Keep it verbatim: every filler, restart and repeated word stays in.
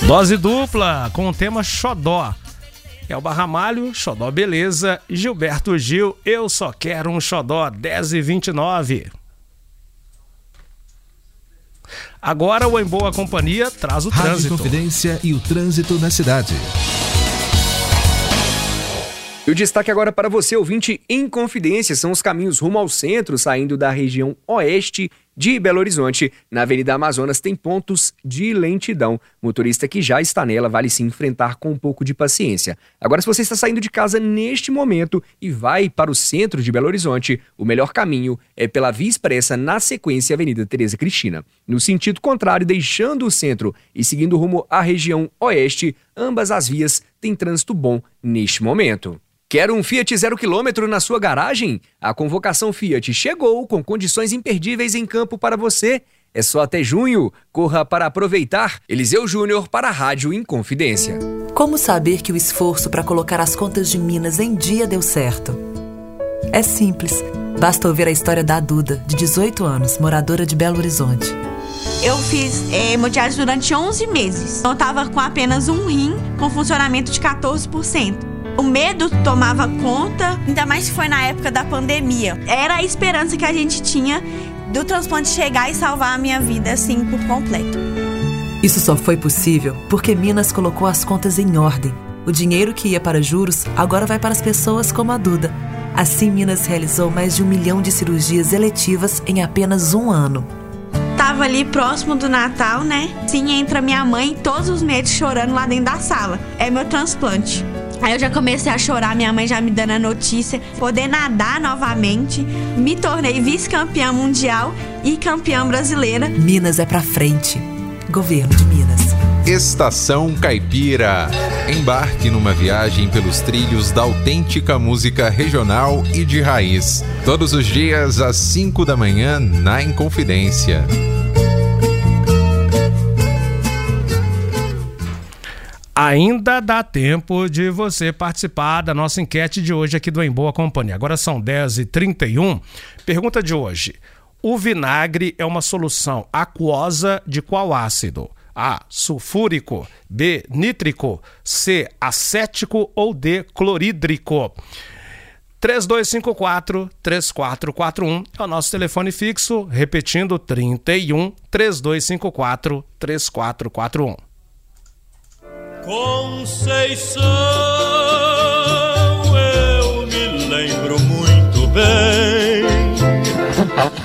Dose dupla com o tema Xodó. Elba Ramalho, Xodó Beleza. Gilberto Gil, Eu Só Quero um Xodó, dez e vinte e nove. Agora o Em Boa Companhia traz o Rádio trânsito. Confidência e o trânsito na cidade. E o destaque agora para você, ouvinte, em Confidência, são os caminhos rumo ao centro, saindo da região oeste de Belo Horizonte. Na Avenida Amazonas tem pontos de lentidão. Motorista que já está nela vale se enfrentar com um pouco de paciência. Agora, se você está saindo de casa neste momento e vai para o centro de Belo Horizonte, o melhor caminho é pela Via Expressa, na sequência Avenida Tereza Cristina. No sentido contrário, deixando o centro e seguindo rumo à região oeste, ambas as vias têm trânsito bom neste momento. Quer um Fiat zero quilômetro na sua garagem? A convocação Fiat chegou com condições imperdíveis em campo para você. É só até junho. Corra para aproveitar. Eliseu Júnior para a Rádio Inconfidência. Como saber que o esforço para colocar as contas de Minas em dia deu certo? É simples. Basta ouvir a história da Duda, de dezoito anos, moradora de Belo Horizonte. Eu fiz é, hemodiálise durante onze meses. Eu estava com apenas um rim com funcionamento de quatorze por cento. O medo tomava conta, ainda mais que foi na época da pandemia. Era a esperança que a gente tinha do transplante chegar e salvar a minha vida, assim, por completo. Isso só foi possível porque Minas colocou as contas em ordem. O dinheiro que ia para juros agora vai para as pessoas como a Duda. Assim, Minas realizou mais de um milhão de cirurgias eletivas em apenas um ano. Tava ali próximo do Natal, né? Sim, entra minha mãe, todos os médicos chorando lá dentro da sala. É meu transplante. Aí eu já comecei a chorar, minha mãe já me dando a notícia, poder nadar novamente, me tornei vice-campeã mundial e campeã brasileira. Minas é pra frente. Governo de Minas. Estação Caipira. Embarque numa viagem pelos trilhos da autêntica música regional e de raiz. Todos os dias às cinco da manhã na Inconfidência. Ainda dá tempo de você participar da nossa enquete de hoje aqui do Em Boa Companhia. Agora são dez e trinta e um. Pergunta de hoje. O vinagre é uma solução aquosa de qual ácido? A. Sulfúrico. B. Nítrico. C. Acético ou D. Clorídrico. três dois cinco quatro, três quatro quatro um é o nosso telefone fixo. Repetindo, trinta e um, três dois cinco quatro, três quatro quatro um. Conceição, eu me lembro muito bem